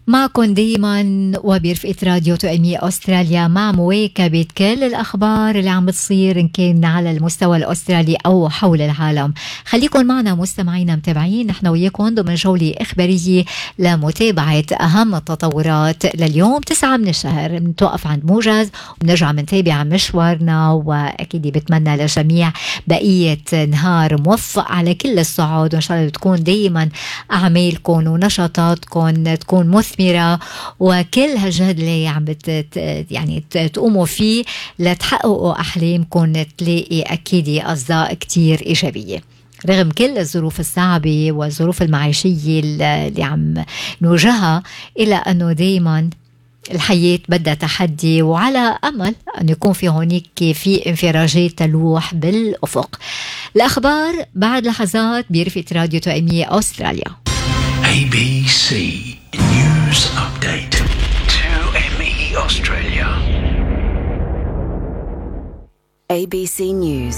معكم دايما وبرفقة راديو تؤمية أستراليا مع مواكبة كل الأخبار اللي عم بتصير إن كان على المستوى الأسترالي أو حول العالم. خليكن معنا مستمعينا متابعين، نحن وياكم ضمن جولة إخبارية لمتابعة أهم التطورات لليوم 9 من الشهر. بنتوقف عند موجز ونرجع منتابع مشوارنا، وأكيد بتمنى للجميع بقية نهار موفق على كل الصعود، وإن شاء الله تكون دايما أعمالكم ونشاطاتكم تكون مثمرة، وكل هالجهد اللي عم تقوموا فيه لتحققوا أحلامكم تلاقي أكيد أصداء كتير إيجابية رغم كل الظروف الصعبة والظروف المعيشية اللي عم نواجهها، إلا أنه دايما الحياة بدها تحدي، وعلى أمل أن يكون في هونيك في انفراجات تلوح بالأفق. الأخبار بعد لحظات برفقة راديو تؤمية أستراليا. ABC News Update to ME Australia. ABC News.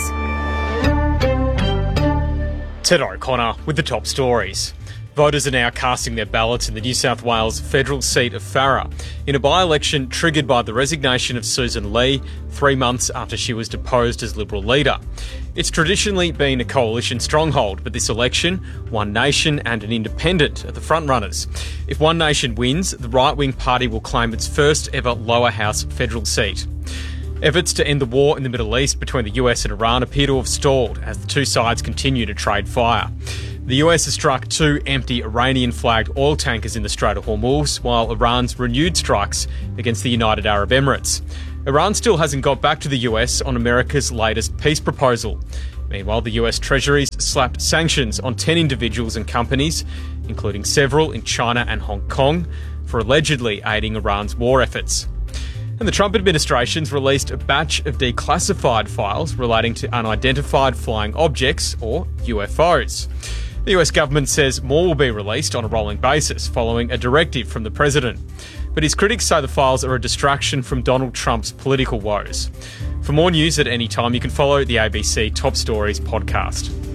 Ted O'Connor with the top stories. Voters are now casting their ballots in the New South Wales federal seat of Farrer in a by-election triggered by the resignation of Susan Lee 3 months after she was deposed as Liberal leader. It's traditionally been a coalition stronghold, but this election, One Nation and an independent are the frontrunners. If One Nation wins, the right-wing party will claim its first ever lower house federal seat. Efforts to end the war in the Middle East between the US and Iran appear to have stalled as the two sides continue to trade fire. The US has struck 2 empty Iranian-flagged oil tankers in the Strait of Hormuz, while Iran's renewed strikes against the United Arab Emirates. Iran still hasn't got back to the US on America's latest peace proposal. Meanwhile, the US Treasury's slapped sanctions on 10 individuals and companies, including several in China and Hong Kong, for allegedly aiding Iran's war efforts. And the Trump administration's released a batch of declassified files relating to unidentified flying objects, or UFOs. The US government says more will be released on a rolling basis following a directive from the president. But his critics say the files are a distraction from Donald Trump's political woes. For more news at any time, you can follow the ABC Top Stories podcast.